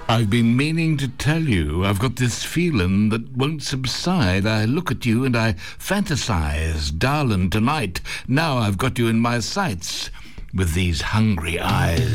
I've been meaning to tell you, I've got this feeling that won't subside. I look at you and I fantasize, darling, tonight. Now I've got you in my sights with these hungry eyes.